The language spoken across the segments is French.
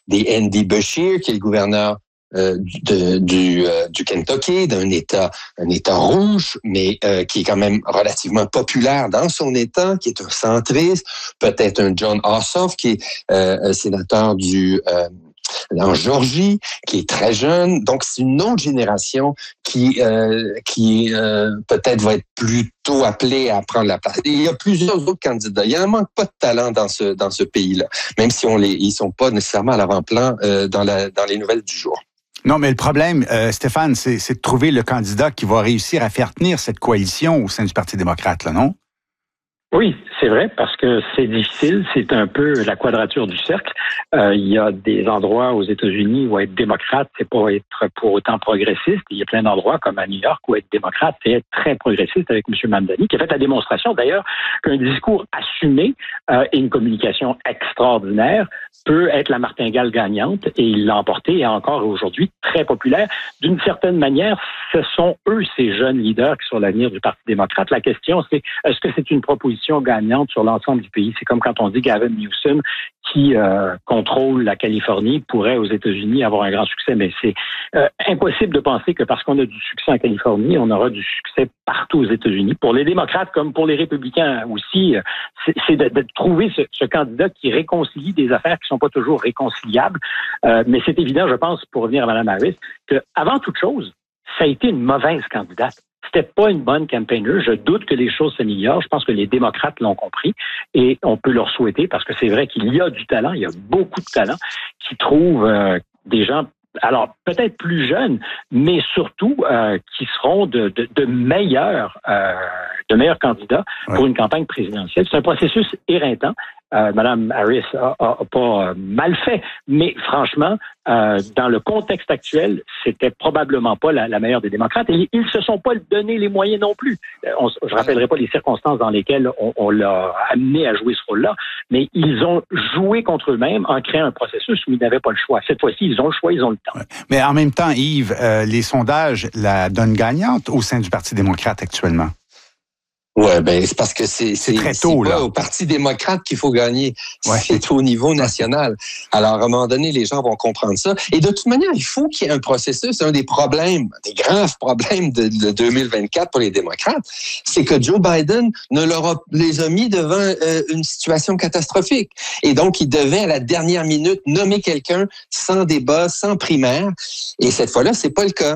des Andy Beshear, qui est le gouverneur du Kentucky, un État rouge, mais qui est quand même relativement populaire dans son État, qui est un centriste, peut-être un John Ossoff, qui est sénateur en Georgie, qui est très jeune. Donc, c'est une autre génération qui peut-être va être plutôt appelée à prendre la place. Et il y a plusieurs autres candidats. Il y en manque pas de talent dans ce pays-là, même si ils sont pas nécessairement à l'avant-plan dans les nouvelles du jour. Non, mais le problème, Stéphane, c'est de trouver le candidat qui va réussir à faire tenir cette coalition au sein du Parti démocrate, là, non? Oui, c'est vrai, parce que c'est difficile, c'est un peu la quadrature du cercle. Il y a des endroits aux États-Unis où être démocrate, c'est pas être pour autant progressiste. Il y a plein d'endroits, comme à New York, où être démocrate, c'est être très progressiste, avec M. Mamdani, qui a fait la démonstration, d'ailleurs, qu'un discours assumé et une communication extraordinaire peut être la martingale gagnante, et il l'a emporté, et encore aujourd'hui, très populaire. D'une certaine manière, ce sont eux, ces jeunes leaders, qui sont l'avenir du Parti démocrate. La question, c'est, est-ce que c'est une proposition gagnante sur l'ensemble du pays? C'est comme quand on dit Gavin Newsom, qui contrôle la Californie, pourrait aux États-Unis avoir un grand succès, mais c'est impossible de penser que parce qu'on a du succès en Californie, on aura du succès partout aux États-Unis. Pour les démocrates comme pour les républicains aussi, c'est de trouver ce candidat qui réconcilie des affaires qui sont pas toujours réconciliables. Mais c'est évident, je pense, pour revenir à Mme Harris, que avant toute chose, ça a été une mauvaise candidate. C'était pas une bonne campaigner. Je doute que les choses s'améliorent. Je pense que les démocrates l'ont compris et on peut leur souhaiter, parce que c'est vrai qu'il y a du talent, il y a beaucoup de talent, qui trouvent des gens, alors peut-être plus jeunes, mais surtout qui seront de meilleurs candidats pour une campagne présidentielle. C'est un processus éreintant. Mme Harris a pas mal fait, mais franchement, dans le contexte actuel, c'était probablement pas la meilleure des démocrates. Et ils se sont pas donné les moyens non plus. Je rappellerai pas les circonstances dans lesquelles on l'a amené à jouer ce rôle-là, mais ils ont joué contre eux-mêmes en créant un processus où ils n'avaient pas le choix. Cette fois-ci, ils ont le choix, ils ont le temps. Mais en même temps, Yves, les sondages la donnent gagnante au sein du Parti démocrate actuellement. Ouais, ben c'est parce que c'est très tôt, c'est là. pas au Parti démocrate qu'il faut gagner. Ouais. C'est au niveau national. Alors, à un moment donné, les gens vont comprendre ça. Et de toute manière, il faut qu'il y ait un processus. C'est un des problèmes, des graves problèmes de 2024 pour les démocrates, c'est que Joe Biden les a mis devant une situation catastrophique. Et donc, il devait, à la dernière minute, nommer quelqu'un sans débat, sans primaire. Et cette fois-là, c'est pas le cas.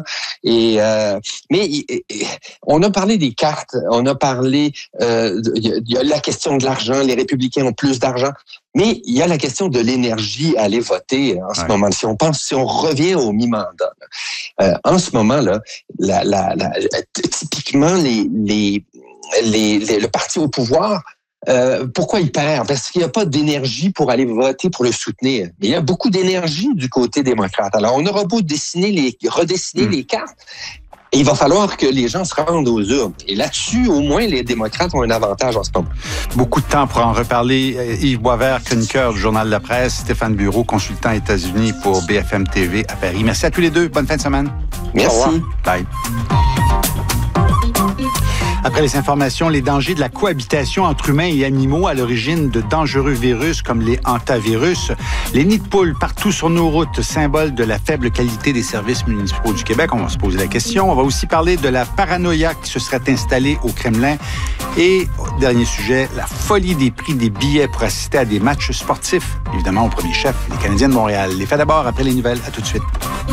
Mais on a parlé des cartes, on a parlé il y a la question de l'argent, les républicains ont plus d'argent, mais il y a la question de l'énergie à aller voter en ce moment. Si on revient au mi-mandat, en ce moment-là, typiquement le parti au pouvoir, pourquoi il perd? Parce qu'il n'y a pas d'énergie pour aller voter pour le soutenir. Mais il y a beaucoup d'énergie du côté démocrate. Alors, on aura beau redessiner les cartes. Et il va falloir que les gens se rendent aux urnes. Et là-dessus, au moins, les démocrates ont un avantage en ce moment. Beaucoup de temps pour en reparler. Yves Boisvert, chroniqueur du Journal de la Presse, Stéphane Bureau, consultant États-Unis pour BFM TV à Paris. Merci à tous les deux. Bonne fin de semaine. Merci. Bye. Après les informations, les dangers de la cohabitation entre humains et animaux à l'origine de dangereux virus comme les hantavirus. Les nids de poules partout sur nos routes, symbole de la faible qualité des services municipaux du Québec. On va se poser la question. On va aussi parler de la paranoïa qui se serait installée au Kremlin. Et, dernier sujet, la folie des prix des billets pour assister à des matchs sportifs. Évidemment, au premier chef, les Canadiens de Montréal. Les faits d'abord, après les nouvelles. À tout de suite.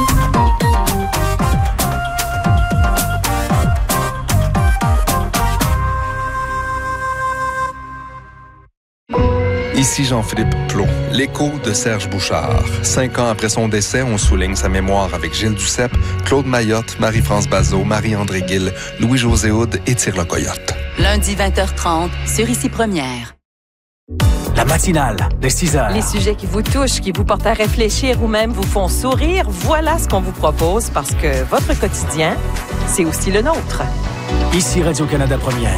Ici Jean-Philippe Plot, l'écho de Serge Bouchard. 5 ans après son décès, on souligne sa mémoire avec Gilles Duceppe, Claude Mayotte, Marie-France Bazot, Marie-André Gill, Louis-José Houd et Tire le Coyote. Lundi 20h30, sur Ici Première. La matinale de 6h. Les sujets qui vous touchent, qui vous portent à réfléchir ou même vous font sourire, voilà ce qu'on vous propose parce que votre quotidien, c'est aussi le nôtre. Ici Radio-Canada Première.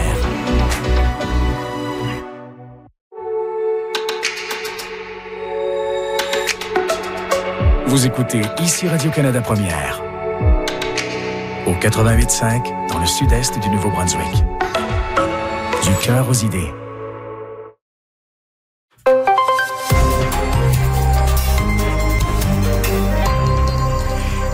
Vous écoutez Ici Radio-Canada Première. Au 88.5, dans le sud-est du Nouveau-Brunswick. Du cœur aux idées.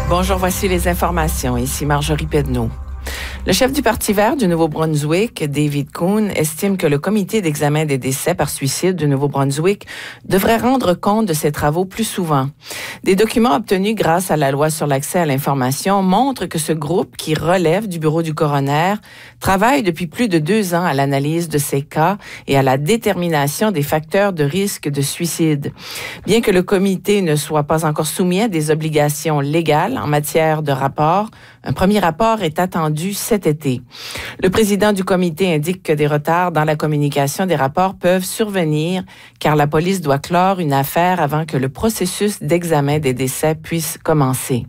Bonjour, voici les informations. Ici Marjorie Pedneau. Le chef du Parti vert du Nouveau-Brunswick, David Kuhn, estime que le comité d'examen des décès par suicide du Nouveau-Brunswick devrait rendre compte de ses travaux plus souvent. Des documents obtenus grâce à la loi sur l'accès à l'information montrent que ce groupe, qui relève du bureau du coroner, travaille depuis plus de 2 ans à l'analyse de ces cas et à la détermination des facteurs de risque de suicide. Bien que le comité ne soit pas encore soumis à des obligations légales en matière de rapport, un premier rapport est attendu cet été. Le président du comité indique que des retards dans la communication des rapports peuvent survenir car la police doit clore une affaire avant que le processus d'examen des décès puisse commencer.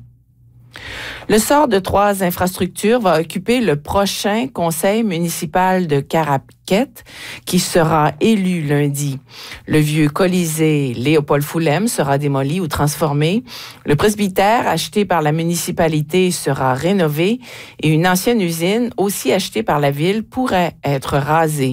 Le sort de 3 infrastructures va occuper le prochain conseil municipal de Caraquette qui sera élu lundi. Le vieux Colisée Léopold Foulem sera démoli ou transformé. Le presbytère acheté par la municipalité sera rénové et une ancienne usine aussi achetée par la ville pourrait être rasée.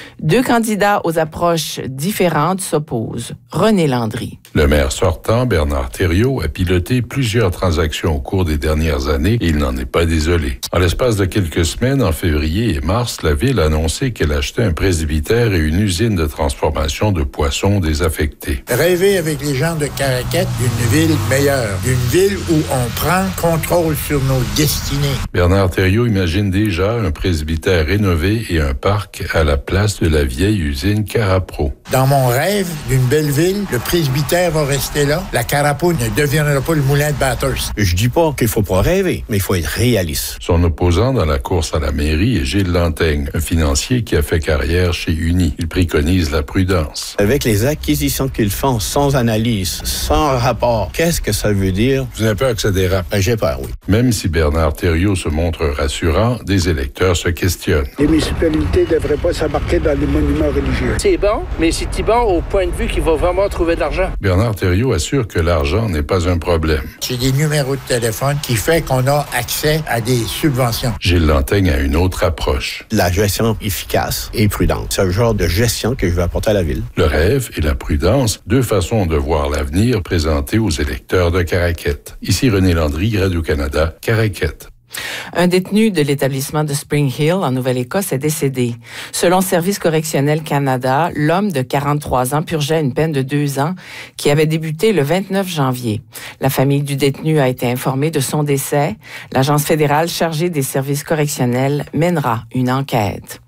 2 candidats aux approches différentes s'opposent. René Landry. Le maire sortant, Bernard Thériault, a piloté plusieurs transactions au cours des dernières années et il n'en est pas désolé. En l'espace de quelques semaines, en février et mars, la ville a annoncé qu'elle achetait un presbytère et une usine de transformation de poissons désaffectés. Rêver avec les gens de Caraquette d'une ville meilleure, d'une ville où on prend contrôle sur nos destinées. Bernard Thériault imagine déjà un presbytère rénové et un parc à la place de la vieille usine Carapro. Dans mon rêve d'une belle ville, le presbytère va rester là. La Carapro ne deviendra pas le moulin de Bathurst. Je dis pas qu'il faut pas rêver, mais il faut être réaliste. Son opposant dans la course à la mairie est Gilles Lantaigne, un financier qui a fait carrière chez Uni. Il préconise la prudence. Avec les acquisitions qu'ils font sans analyse, sans rapport, qu'est-ce que ça veut dire? Vous avez peur que ça dérape? J'ai peur, oui. Même si Bernard Thériault se montre rassurant, des électeurs se questionnent. Les municipalités ne devraient pas s'embarquer dans les monuments religieux. C'est bon, mais c'est bon au point de vue qu'il va vraiment trouver de l'argent. Bernard Thériault assure que l'argent n'est pas un problème. C'est des numéros de téléphone qui fait qu'on a accès à des subventions. Gilles Lantaigne a une autre approche. La gestion efficace et prudente. C'est le genre de gestion que je veux apporter à la ville. Le rêve et la prudence, 2 façons de voir l'avenir présentées aux électeurs de Caraquette. Ici René Landry, Radio-Canada, Caraquette. Un détenu de l'établissement de Spring Hill, en Nouvelle-Écosse, est décédé. Selon Service correctionnel Canada, l'homme de 43 ans purgeait une peine de 2 ans qui avait débuté le 29 janvier. La famille du détenu a été informée de son décès. L'Agence fédérale chargée des services correctionnels mènera une enquête.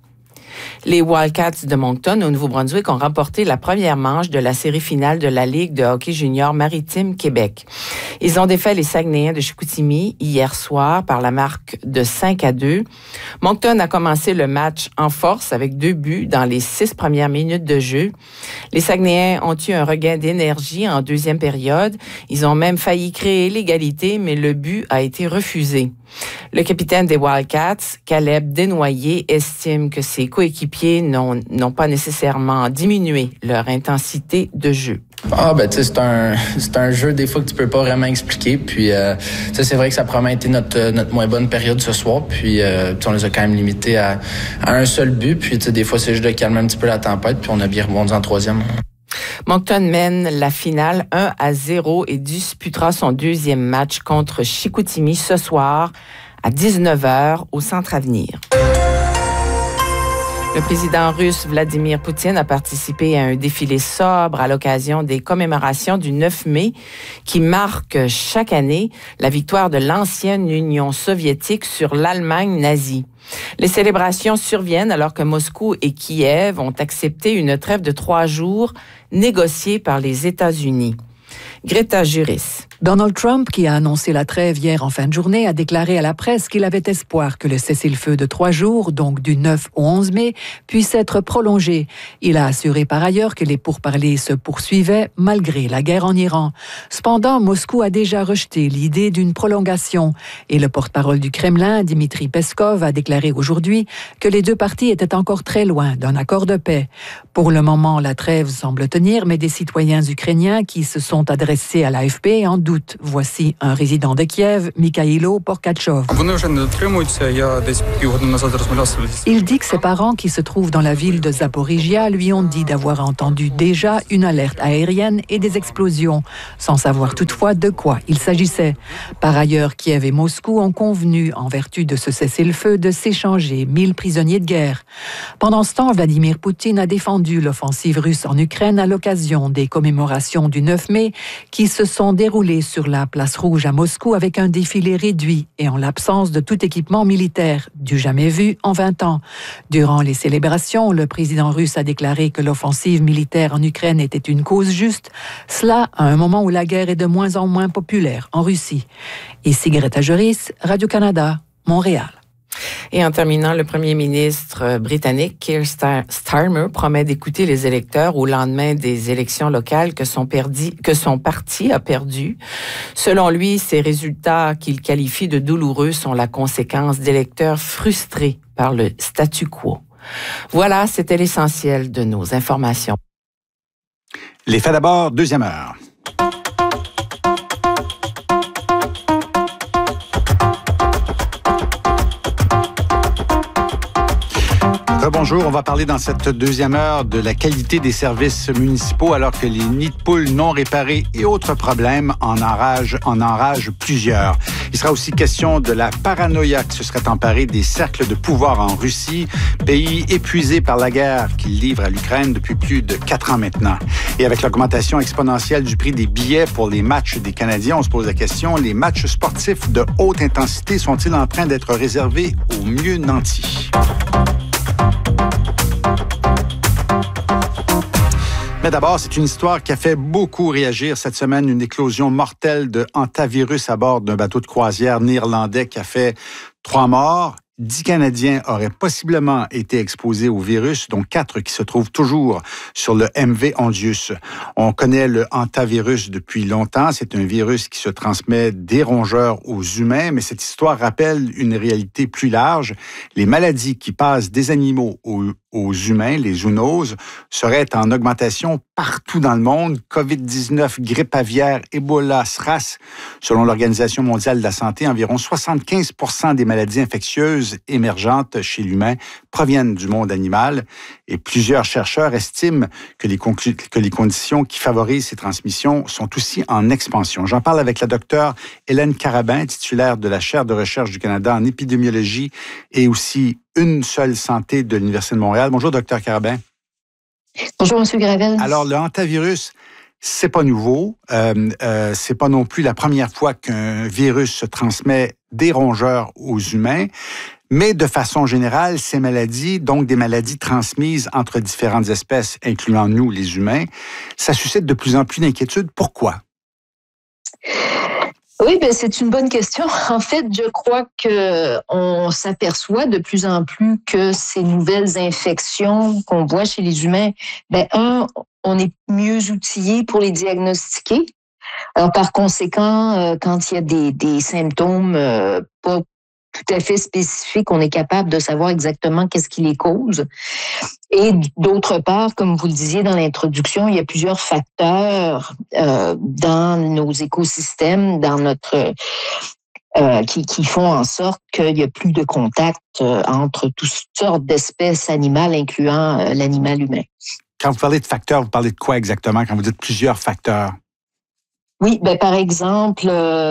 Les Wildcats de Moncton, au Nouveau-Brunswick, ont remporté la première manche de la série finale de la Ligue de hockey junior Maritime Québec. Ils ont défait les Saguenayens de Chicoutimi hier soir par la marque de 5-2. Moncton a commencé le match en force avec 2 buts dans les 6 premières minutes de jeu. Les Saguenayens ont eu un regain d'énergie en deuxième période. Ils ont même failli créer l'égalité, mais le but a été refusé. Le capitaine des Wildcats, Caleb Desnoyers, estime que ses coéquipiers n'ont pas nécessairement diminué leur intensité de jeu. Tu sais, c'est un jeu des fois que tu peux pas vraiment expliquer. Puis, c'est vrai que ça a probablement été notre moins bonne période ce soir. Puis, on les a quand même limités à un seul but. Puis, des fois, c'est juste de calmer un petit peu la tempête. Puis, on a bien rebondi en 3e. Moncton mène la finale 1-0 et disputera son 2e match contre Chicoutimi ce soir à 19h au Centre Avenir. Le président russe Vladimir Poutine a participé à un défilé sobre à l'occasion des commémorations du 9 mai qui marque chaque année la victoire de l'ancienne Union soviétique sur l'Allemagne nazie. Les célébrations surviennent alors que Moscou et Kiev ont accepté une trêve de 3 jours négociée par les États-Unis. Greta Juris. Donald Trump, qui a annoncé la trêve hier en fin de journée, a déclaré à la presse qu'il avait espoir que le cessez-le-feu de 3 jours, donc du 9 au 11 mai, puisse être prolongé. Il a assuré par ailleurs que les pourparlers se poursuivaient malgré la guerre en Iran. Cependant, Moscou a déjà rejeté l'idée d'une prolongation et le porte-parole du Kremlin, Dmitri Peskov, a déclaré aujourd'hui que les 2 parties étaient encore très loin d'un accord de paix. Pour le moment, la trêve semble tenir, mais des citoyens ukrainiens qui se sont adressés adressé à l'AFP en doute. Voici un résident de Kiev, Mikhailo Porkatchov. Il dit que ses parents qui se trouvent dans la ville de Zaporizhia lui ont dit d'avoir entendu déjà une alerte aérienne et des explosions, sans savoir toutefois de quoi il s'agissait. Par ailleurs, Kiev et Moscou ont convenu, en vertu de ce cessez-le-feu, de s'échanger 1000 prisonniers de guerre. Pendant ce temps, Vladimir Poutine a défendu l'offensive russe en Ukraine à l'occasion des commémorations du 9 mai qui se sont déroulées sur la place Rouge à Moscou avec un défilé réduit et en l'absence de tout équipement militaire, du jamais vu en 20 ans. Durant les célébrations, le président russe a déclaré que l'offensive militaire en Ukraine était une cause juste, cela à un moment où la guerre est de moins en moins populaire en Russie. Ici Greta Joris, Radio-Canada, Montréal. Et en terminant, le premier ministre britannique, Keir Starmer, promet d'écouter les électeurs au lendemain des élections locales que son parti a perdues. Selon lui, ces résultats qu'il qualifie de douloureux sont la conséquence d'électeurs frustrés par le statu quo. Voilà, c'était l'essentiel de nos informations. Les faits d'abord, deuxième heure. Bonjour, on va parler dans cette deuxième heure de la qualité des services municipaux alors que les nids de poules non réparés et autres problèmes en enragent plusieurs. Il sera aussi question de la paranoïa qui se serait emparée des cercles de pouvoir en Russie, pays épuisé par la guerre qu'il livre à l'Ukraine depuis plus de 4 ans maintenant. Et avec l'augmentation exponentielle du prix des billets pour les matchs des Canadiens, on se pose la question, les matchs sportifs de haute intensité sont-ils en train d'être réservés aux mieux nantis? Mais d'abord, c'est une histoire qui a fait beaucoup réagir cette semaine, une éclosion mortelle de hantavirus à bord d'un bateau de croisière néerlandais qui a fait 3 morts. 10 Canadiens auraient possiblement été exposés au virus, dont 4 qui se trouvent toujours sur le MV Ondius. On connaît le hantavirus depuis longtemps. C'est un virus qui se transmet des rongeurs aux humains, mais cette histoire rappelle une réalité plus large. Les maladies qui passent des animaux aux humains, les zoonoses, seraient en augmentation partout dans le monde. COVID-19, grippe aviaire, Ebola, SRAS. Selon l'Organisation mondiale de la santé, environ 75% des maladies infectieuses émergentes chez l'humain proviennent du monde animal. Et plusieurs chercheurs estiment que les conditions qui favorisent ces transmissions sont aussi en expansion. J'en parle avec la docteure Hélène Carabin, titulaire de la chaire de recherche du Canada en épidémiologie et aussi Une seule santé de l'Université de Montréal. Bonjour, docteur Carabin. Bonjour, M. Gravel. Alors, le hantavirus, c'est pas nouveau. C'est pas non plus la première fois qu'un virus se transmet des rongeurs aux humains. Mais de façon générale, ces maladies, donc des maladies transmises entre différentes espèces, incluant nous, les humains, ça suscite de plus en plus d'inquiétudes. Pourquoi? Oui, c'est une bonne question. En fait, je crois qu'on s'aperçoit de plus en plus que ces nouvelles infections qu'on voit chez les humains, on est mieux outillé pour les diagnostiquer. Alors, par conséquent, quand il y a des symptômes pas tout à fait spécifiques, on est capable de savoir exactement qu'est-ce qui les cause. Et d'autre part, comme vous le disiez dans l'introduction, il y a plusieurs facteurs dans nos écosystèmes, dans notre qui font en sorte qu'il n'y a plus de contact entre toutes sortes d'espèces animales, incluant l'animal humain. Quand vous parlez de facteurs, vous parlez de quoi exactement quand vous dites plusieurs facteurs? Oui, par exemple,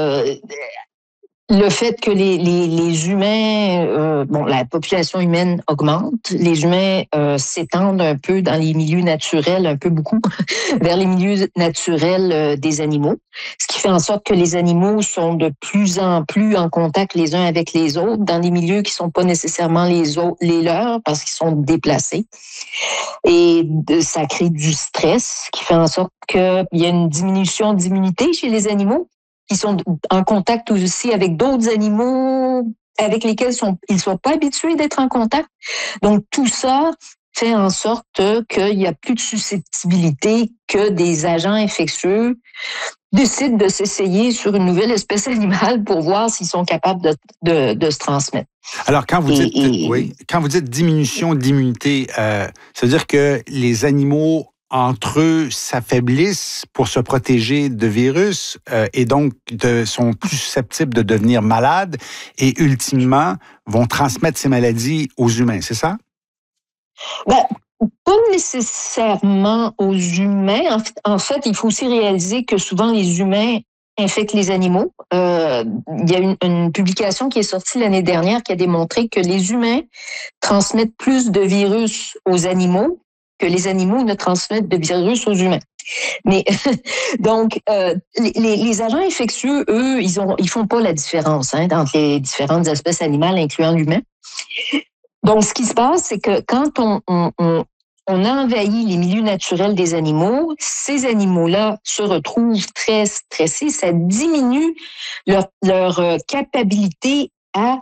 le fait que les humains, la population humaine augmente, les humains s'étendent un peu dans les milieux naturels, un peu beaucoup, vers les milieux naturels des animaux, ce qui fait en sorte que les animaux sont de plus en plus en contact les uns avec les autres, dans des milieux qui sont pas nécessairement les leurs, parce qu'ils sont déplacés. Et ça crée du stress, qui fait en sorte qu'il y a une diminution d'immunité chez les animaux, qui sont en contact aussi avec d'autres animaux avec lesquels ils ne sont pas habitués d'être en contact. Donc, tout ça fait en sorte qu'il n'y a plus de susceptibilité que des agents infectieux décident de s'essayer sur une nouvelle espèce animale pour voir s'ils sont capables de se transmettre. Alors, quand vous dites diminution d'immunité, ça veut dire que les animaux entre eux s'affaiblissent pour se protéger de virus et donc sont plus susceptibles de devenir malades et ultimement vont transmettre ces maladies aux humains, c'est ça? Ben, pas nécessairement aux humains. En fait, il faut aussi réaliser que souvent les humains infectent les animaux. Il y a une publication qui est sortie l'année dernière qui a démontré que les humains transmettent plus de virus aux animaux que les animaux ne transmettent de virus aux humains. Mais donc, les agents infectieux, eux, ils font pas la différence entre les différentes espèces animales, incluant l'humain. Donc, ce qui se passe, c'est que quand on envahit les milieux naturels des animaux, ces animaux-là se retrouvent très stressés. Ça diminue leur capacité à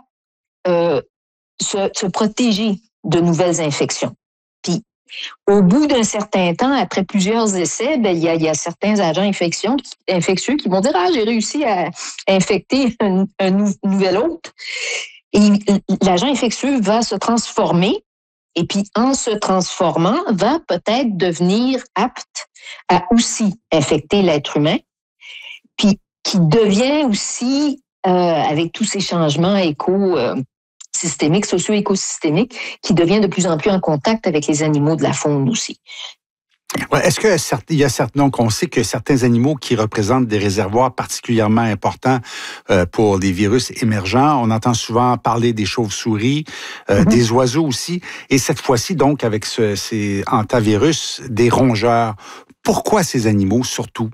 se protéger de nouvelles infections. Puis, au bout d'un certain temps, après plusieurs essais, il y a certains agents infectieux qui vont dire « Ah, j'ai réussi à infecter un nouvel hôte ». Et l'agent infectieux va se transformer et puis en se transformant, va peut-être devenir apte à aussi infecter l'être humain, puis qui devient aussi, avec tous ces changements systémiques, socio-écosystémiques, qui devient de plus en plus en contact avec les animaux de la faune aussi. Ouais, est-ce que il y a donc on sait que certains animaux qui représentent des réservoirs particulièrement importants pour des virus émergents. On entend souvent parler des chauves-souris, des oiseaux aussi, et cette fois-ci donc avec ces hantavirus, des rongeurs. Pourquoi ces animaux surtout?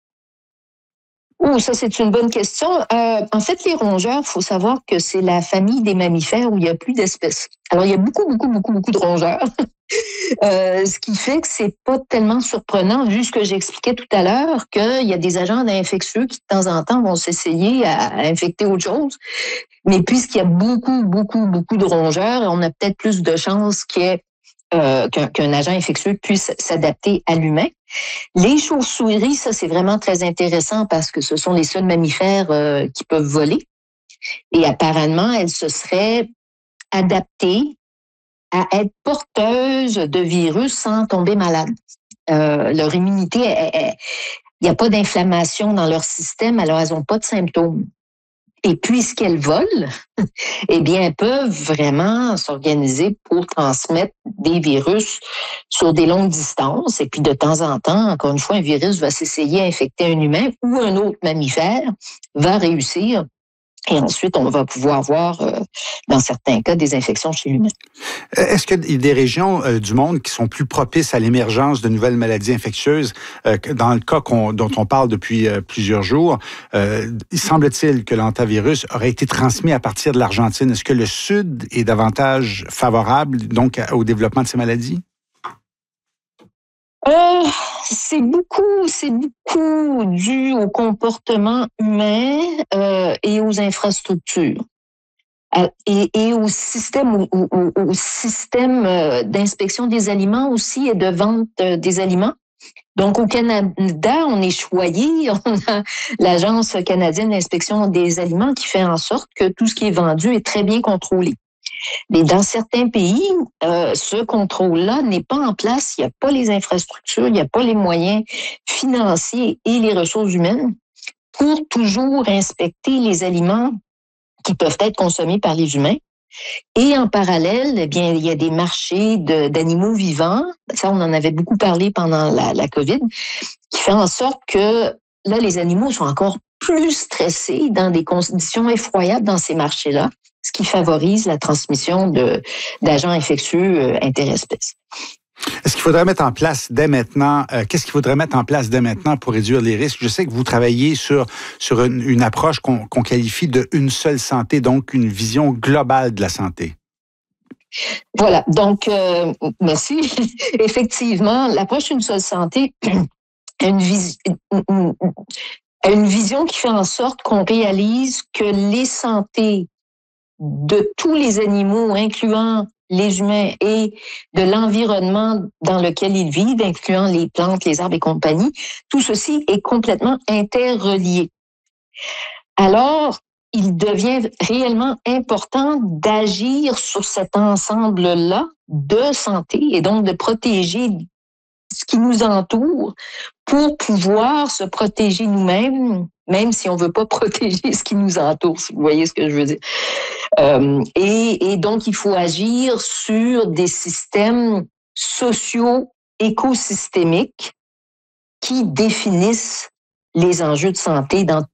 Ça, c'est une bonne question. En fait, les rongeurs, il faut savoir que c'est la famille des mammifères où il y a plus d'espèces. Alors, il y a beaucoup de rongeurs. Ce qui fait que c'est pas tellement surprenant, vu ce que j'expliquais tout à l'heure, qu'il y a des agents infectieux qui, de temps en temps, vont s'essayer à infecter autre chose. Mais puisqu'il y a beaucoup de rongeurs, on a peut-être plus de chances qu'un agent infectieux puisse s'adapter à l'humain. Les chauves-souris, ça, c'est vraiment très intéressant parce que ce sont les seuls mammifères qui peuvent voler. Et apparemment, elles se seraient adaptées à être porteuses de virus sans tomber malade. Leur immunité, il n'y a pas d'inflammation dans leur système, alors elles n'ont pas de symptômes. Et puisqu'elles volent, eh bien, elles peuvent vraiment s'organiser pour transmettre des virus sur des longues distances. Et puis, de temps en temps, encore une fois, un virus va s'essayer à infecter un humain ou un autre mammifère va réussir. Et ensuite, on va pouvoir voir, dans certains cas, des infections chez l'humain. Est-ce qu'il y a des régions du monde qui sont plus propices à l'émergence de nouvelles maladies infectieuses? Dans le cas dont on parle depuis plusieurs jours, il semble-t-il que l'hantavirus aurait été transmis à partir de l'Argentine. Est-ce que le Sud est davantage favorable donc au développement de ces maladies? C'est beaucoup dû au comportement humain et aux infrastructures et au système d'inspection des aliments aussi et de vente des aliments. Donc, au Canada, on est choyé. On a l'Agence canadienne d'inspection des aliments qui fait en sorte que tout ce qui est vendu est très bien contrôlé. Mais dans certains pays, ce contrôle-là n'est pas en place. Il n'y a pas les infrastructures, il n'y a pas les moyens financiers et les ressources humaines pour toujours inspecter les aliments qui peuvent être consommés par les humains. Et en parallèle, eh bien, il y a des marchés d'animaux vivants. Ça, on en avait beaucoup parlé pendant la COVID, qui fait en sorte que là, les animaux sont encore plus stressés dans des conditions effroyables dans ces marchés-là, ce qui favorise la transmission d'agents infectieux interespèces. Est-ce qu'il faudrait mettre en place dès maintenant, qu'est-ce qu'il faudrait mettre en place dès maintenant pour réduire les risques? Je sais que vous travaillez sur une approche qu'on qualifie de une seule santé, donc une vision globale de la santé. Voilà, donc merci. Effectivement, l'approche d'une seule santé a une vision qui fait en sorte qu'on réalise que les santé de tous les animaux, incluant les humains et de l'environnement dans lequel ils vivent, incluant les plantes, les arbres et compagnie, tout ceci est complètement interrelié. Alors, il devient réellement important d'agir sur cet ensemble-là de santé et donc de protéger ce qui nous entoure pour pouvoir se protéger nous-mêmes, même si on ne veut pas protéger ce qui nous entoure, si vous voyez ce que je veux dire. Et donc, il faut agir sur des systèmes sociaux écosystémiques qui définissent les enjeux de santé dans